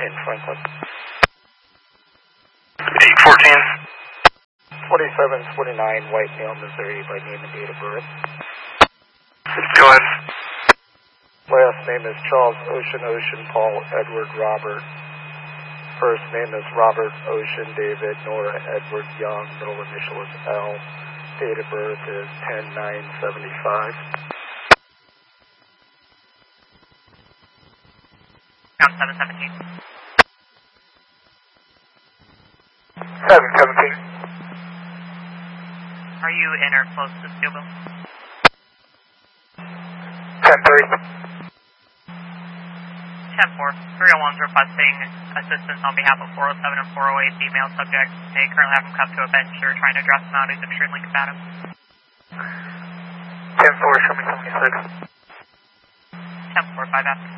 in Franklin. 814. 2729 Whitetail, Missouri by name and date of birth. Go ahead. Last name is Charles Ocean Paul Edward Robert. First name is Robert Ocean David Nora Edward Young. Middle initial is L. Date of birth is 10/9/75. Count 717. 717. Are you in or close to Steelville? 10-3. 10-4. 301's requesting assistance on behalf of 407 and 408 female subjects. They currently have him cuffed to a bench. They're trying to dress him out. He's extremely combative. 10-4, show me something you said. 10-4, 5 after.